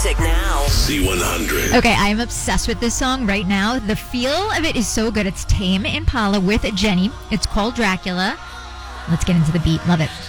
music now. C100. Okay, I am obsessed with this song right now. The feel of it is so good. It's Tame Impala with Jenny. It's called Dracula. Let's get into the beat. Love it.